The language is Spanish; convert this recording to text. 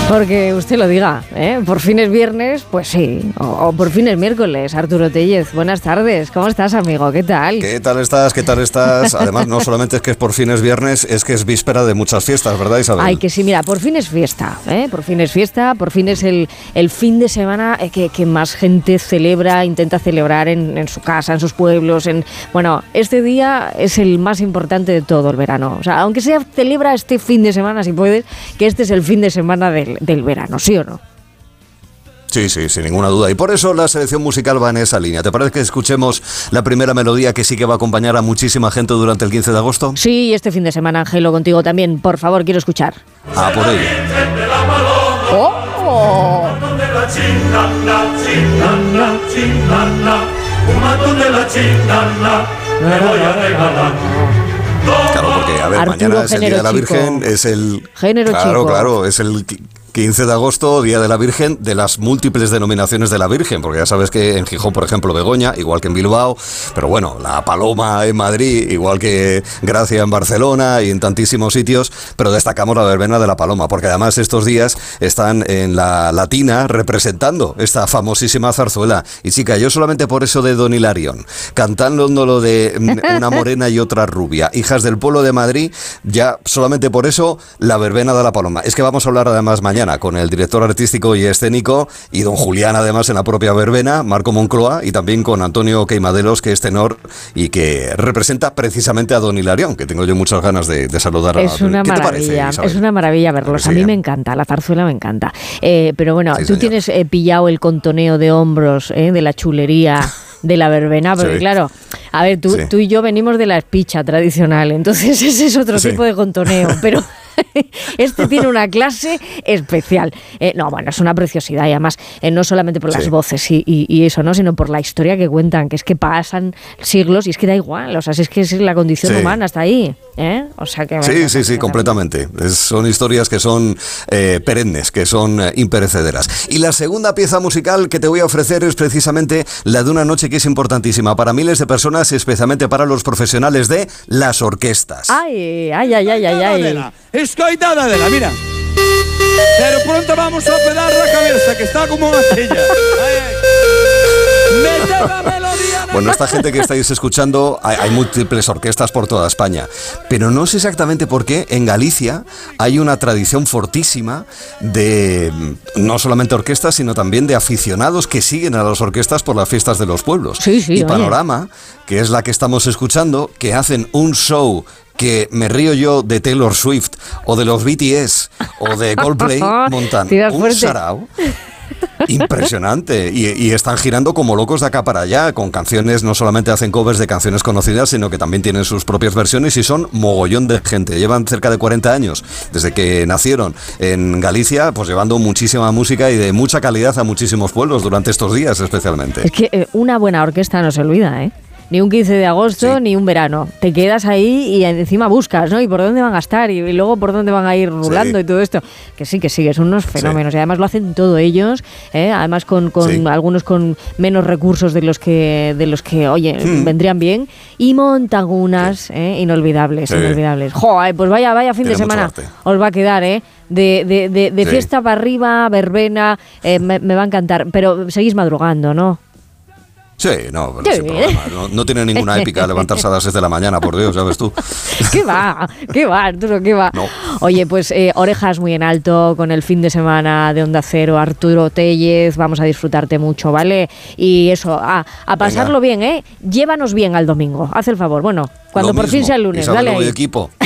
Porque usted lo diga, ¿eh? Por fin es viernes, pues sí. O por fin es miércoles. Arturo Tellez, buenas tardes. ¿Cómo estás, amigo? ¿Qué tal? ¿Qué tal estás? ¿Qué tal estás? Además, no solamente es que es por fin es viernes, es que es víspera de muchas fiestas, ¿verdad, Isabel? Ay, que sí, mira, por fin es fiesta, ¿eh? Por fin es fiesta, por fin es el fin de semana que más gente celebra, intenta celebrar en su casa, en sus pueblos. Bueno, este día es el más importante de todo el verano. O sea, aunque sea celebra este fin de semana, si puedes, que este es el fin de semana del verano, ¿sí o no? Sí, sin ninguna duda. Y por eso la selección musical va en esa línea. ¿Te parece que escuchemos la primera melodía que sí que va a acompañar a muchísima gente durante el 15 de agosto? Sí, este fin de semana, Ángelo, contigo también. Por favor, quiero escuchar. Ah, por ello. ¡Oh! Claro, porque, a ver, Arturo, mañana es el Día de la Virgen, chico. es el... Género chico. Claro, es el 15 de agosto, Día de la Virgen, de las múltiples denominaciones de la Virgen, porque ya sabes que en Gijón, por ejemplo, Begoña, igual que en Bilbao, pero bueno, la Paloma en Madrid, igual que Gracia en Barcelona y en tantísimos sitios, pero destacamos la verbena de la Paloma, porque además estos días están en la Latina representando esta famosísima zarzuela. Y chica, yo solamente por eso de Don Hilarión, cantando lo de una morena y otra rubia, hijas del pueblo de Madrid, ya solamente por eso la verbena de la Paloma. Es que vamos a hablar además mañana con el director artístico y escénico y don Julián además en la propia verbena, Marco Moncloa, y también con Antonio Queimadelos, que es tenor y que representa precisamente a don Hilarión, que tengo yo muchas ganas de saludar. Es una maravilla, es una maravilla verlos. A mí me encanta, la zarzuela me encanta. Pero bueno, sí, tú tienes pillado el contoneo de hombros de la chulería de la verbena, porque claro, a ver, tú y yo venimos de la espicha tradicional, entonces ese es otro tipo de contoneo, pero este tiene una clase especial. No, bueno, es una preciosidad y además no solamente por las voces y eso, ¿no? Sino por la historia que cuentan, que es que pasan siglos y es que da igual, o sea, es que es la condición humana hasta ahí, ¿eh? O sea que... Sí, completamente. Son historias que son perennes, que son imperecederas. Y la segunda pieza musical que te voy a ofrecer es precisamente la de una noche que es importantísima para miles de personas, especialmente para los profesionales de las orquestas. Ay. Escoitada de la, mira. Pero pronto vamos a operar la cabeza, que está como una silla. Bueno, esta gente que estáis escuchando, hay múltiples orquestas por toda España, pero no sé exactamente por qué en Galicia hay una tradición fortísima de no solamente orquestas, sino también de aficionados que siguen a las orquestas por las fiestas de los pueblos. Y Panorama, que es la que estamos escuchando, que hacen un show que me río yo de Taylor Swift o de los BTS o de Coldplay, montan un sarao impresionante y están girando como locos de acá para allá con canciones. No solamente hacen covers de canciones conocidas, sino que también tienen sus propias versiones y son mogollón de gente. Llevan cerca de 40 años desde que nacieron en Galicia, pues llevando muchísima música y de mucha calidad a muchísimos pueblos durante estos días especialmente. Es que una buena orquesta no se olvida, ¿eh? Ni un 15 de agosto, ni un verano. Te quedas ahí y encima buscas, ¿no? Y por dónde van a estar y luego por dónde van a ir rulando y todo esto. Que sí, que son unos fenómenos. Y además lo hacen todo ellos, además con algunos con menos recursos de los que oye, vendrían bien. Y montan unas inolvidables. Joder, pues vaya fin de semana os va a quedar, de fiesta para arriba, verbena, me va a encantar. Pero seguís madrugando, ¿no? Sí, no, pero sin problema. No tiene ninguna épica levantarse a las 6 de la mañana, por Dios, ¿sabes tú? ¿Qué va, Arturo, qué va? No. Oye, pues orejas muy en alto con el fin de semana de Onda Cero, Arturo Tellez, vamos a disfrutarte mucho, ¿vale? Y eso, a pasarlo bien, ¿eh? Llévanos bien al domingo, haz el favor. Bueno, cuando por fin sea el lunes, Isabel, dale ahí. equipo.